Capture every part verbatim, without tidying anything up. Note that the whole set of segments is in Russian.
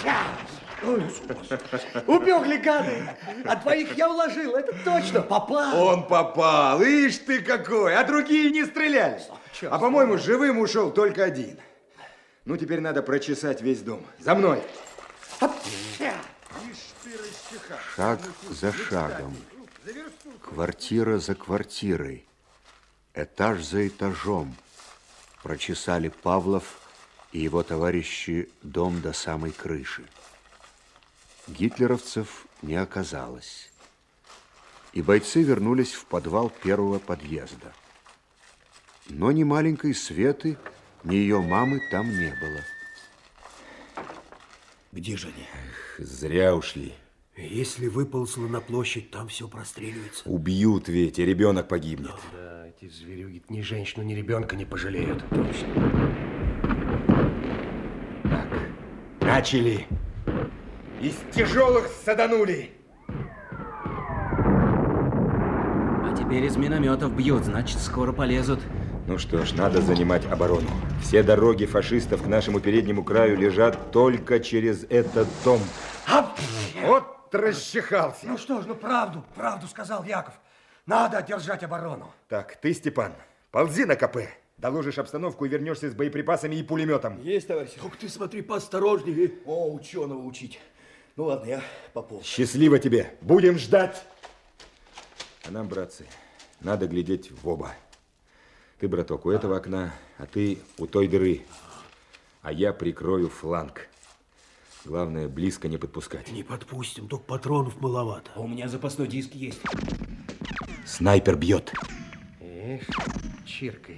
Убегли гады. А двоих я уложил, это точно, попал. Он попал, ишь ты какой, а другие не стреляли. А по-моему, живым ушел только один. Ну, теперь надо прочесать весь дом. За мной. Шаг за шагом, квартира за квартирой, этаж за этажом прочесали Павлов и его товарищи дом до самой крыши. Гитлеровцев не оказалось, и бойцы вернулись в подвал первого подъезда. Но ни маленькой Светы, ни ее мамы там не было. Где же они? Эх, зря ушли. Если выползла на площадь, там все простреливается. Убьют ведь, и ребенок погибнет. Да, эти зверюги ни женщину, ни ребенка не пожалеют. Точно. Так, начали. Из тяжелых саданули. А теперь из минометов бьют, значит, скоро полезут. Ну что ж, надо занимать оборону. Все дороги фашистов к нашему переднему краю лежат только через этот дом. Вот расчихался. Ну что ж, ну правду, правду сказал Яков. Надо держать оборону. Так, ты, Степан, ползи на КП. Доложишь обстановку и вернешься с боеприпасами и пулеметом. Есть, товарищ. Только ты смотри поосторожнее. О, ученого учить. Ну ладно, я пополз. Счастливо тебе. Будем ждать. А нам, братцы, надо глядеть в оба. Ты, браток, у этого окна, а ты у той дыры. А я прикрою фланг. Главное, близко не подпускать. Не подпустим, только патронов маловато. А у меня запасной диск есть. Снайпер бьет. Эх, чиркай.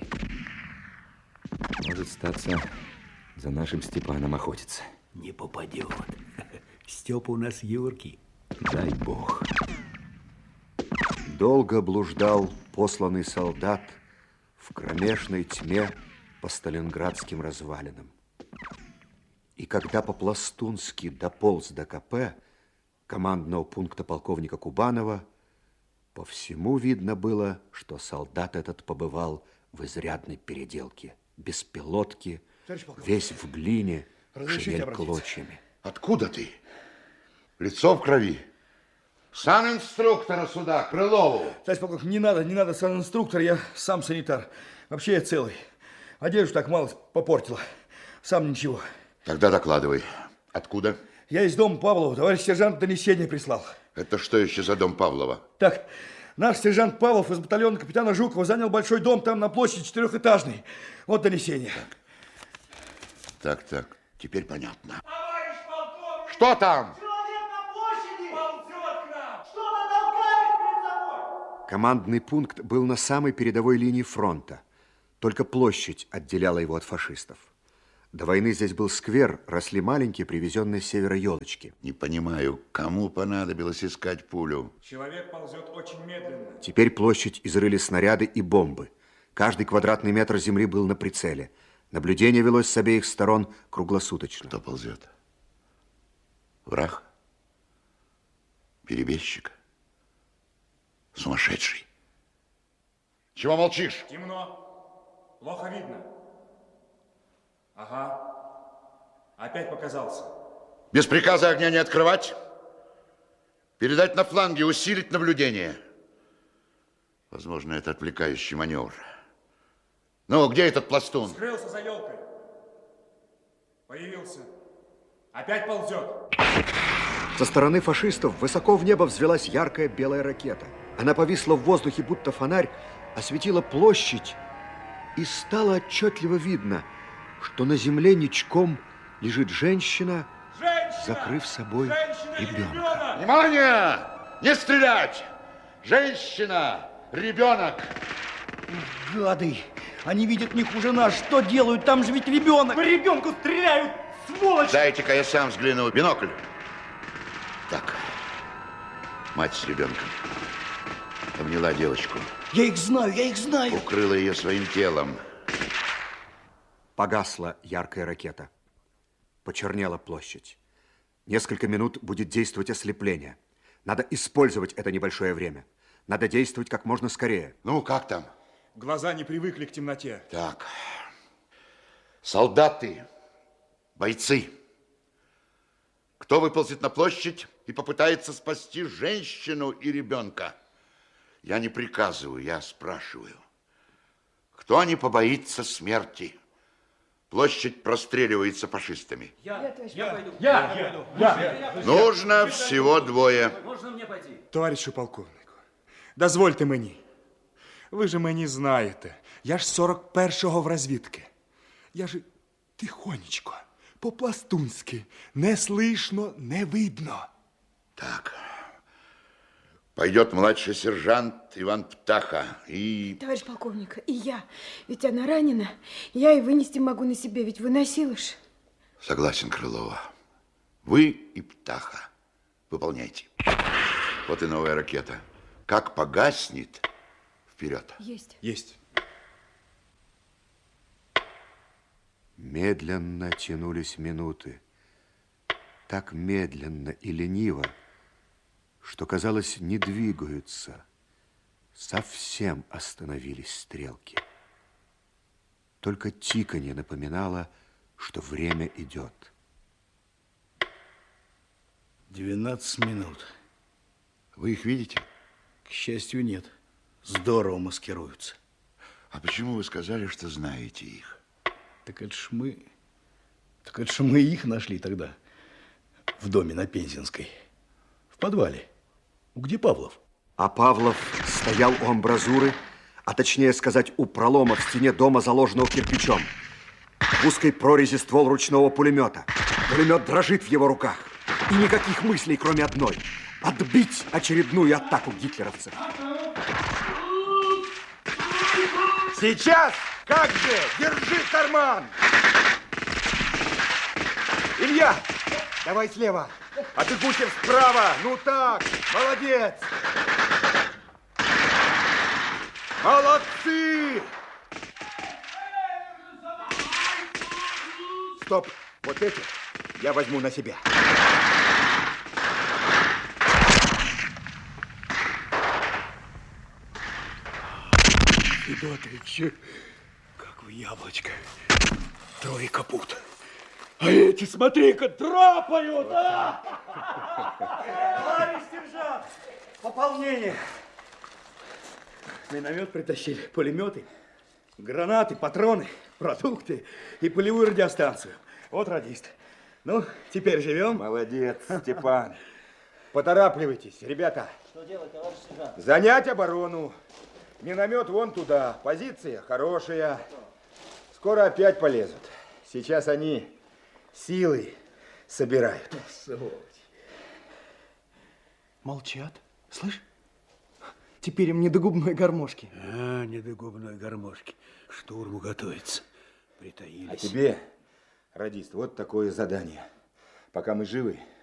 Может статься, за нашим Степаном охотиться. Не попадет. Степа у нас юркий. Дай бог. Долго блуждал посланный солдат в кромешной тьме по сталинградским развалинам. И когда по-пластунски дополз до КП командного пункта полковника Кубанова, по всему видно было, что солдат этот побывал в изрядной переделке. Без пилотки, весь в глине, шевель клочьями. Откуда ты? Лицо в крови. Санинструктора сюда, Крылову. Товарищ полковник, не надо, не надо санинструктор, я сам санитар. Вообще я целый. Одежду так мало попортила. Сам ничего. Тогда докладывай. Откуда? Я из дома Павлова. Товарищ сержант донесение прислал. Это что еще за дом Павлова? Так, наш сержант Павлов из батальона капитана Жукова занял большой дом там на площади четырехэтажный. Вот донесение. Так, так, теперь понятно. Товарищ полковник! Что там? Человек на площади! Ползет к нам! Что-то толкает перед собой! Командный пункт был на самой передовой линии фронта. Только площадь отделяла его от фашистов. До войны здесь был сквер, росли маленькие, привезенные с севера елочки. Не понимаю, кому понадобилось искать пулю? Человек ползет очень медленно. Теперь площадь изрыли снаряды и бомбы. Каждый квадратный метр земли был на прицеле. Наблюдение велось с обеих сторон круглосуточно. Кто ползет? Враг? Перебежчик? Сумасшедший? Чего молчишь? Темно. Плохо видно. Ага. Опять показался. Без приказа огня не открывать. Передать на фланге, усилить наблюдение. Возможно, это отвлекающий маневр. Ну, где этот пластун? Скрылся за елкой. Появился. Опять ползет. Со стороны фашистов высоко в небо взвелась яркая белая ракета. Она повисла в воздухе, будто фонарь, осветила площадь, и стало отчетливо видно, что на земле ничком лежит женщина, Женщина! закрыв собой Женщина и ребенка. ребенок! Внимание! Не стрелять! Женщина! Ребенок! Гады! Они видят не хуже нас. Что делают? Там же ведь ребенок. По ребенку стреляют, сволочь! Дайте-ка я сам взгляну. Бинокль. Так. Мать с ребенком. Обняла девочку. Я их знаю, я их знаю. Укрыла ее своим телом. Погасла яркая ракета. Почернела площадь. Несколько минут будет действовать ослепление. Надо использовать это небольшое время. Надо действовать как можно скорее. Ну, как там? Глаза не привыкли к темноте. Так. Солдаты, бойцы, Кто выползет на площадь и попытается спасти женщину и ребенка? Я не приказываю, я спрашиваю. Кто не побоится смерти? Площадь простреливается фашистами. Я, я пойду. Я, я, я. Нужно всего двое. Можно мне пойти? Товаришу полковнику, дозвольте мені. Ви ж мені знаєте, я ж сорок першого в розвідки. Я ж тихонечко, по-пластунськи, не слышно, не видно. Так, пойдет младший сержант Иван Птаха и... Товарищ полковник, и я. Ведь она ранена. Я и вынести могу на себе, ведь выносилыш. Согласен, Крылова. Вы и Птаха. Выполняйте. Вот и новая ракета. Как погаснет, вперед. Есть. Есть. Медленно тянулись минуты. Так медленно и лениво, что, казалось, не двигаются. Совсем остановились стрелки. Только тиканье напоминало, что время идет. двенадцать минут. Вы их видите? К счастью, нет. Здорово маскируются. А почему вы сказали, что знаете их? Так это ж мы... Так это ж мы их нашли тогда. В доме на Пензенской. В подвале. Где Павлов? А Павлов стоял у амбразуры, а точнее сказать, у пролома в стене дома, заложенного кирпичом. В узкой прорези ствол ручного пулемета. Пулемет дрожит в его руках. И никаких мыслей, кроме одной. Отбить очередную атаку гитлеровцев. Сейчас! Как же! Держи карман! Илья, давай слева. А ты, Гусев, справа. Ну так, молодец. Молодцы! Стоп, вот эти я возьму на себя. Федотович, как вы яблочко. Трое капут. А эти, смотри-ка, драпают, а! Товарищ сержант, пополнение. Миномет притащили, пулеметы, гранаты, патроны, продукты и полевую радиостанцию. Вот радист. Ну, теперь живем. Молодец, Степан. Поторапливайтесь, ребята. Что делать, товарищ сержант? Занять оборону. Миномет вон туда. Позиция хорошая. Скоро опять полезут. Сейчас они силы собирают. Молчат. Слышь? Теперь им не до губной гармошки. А, не до губной гармошки. К штурму готовится. Притаились. А тебе, радист, вот такое задание. Пока мы живы,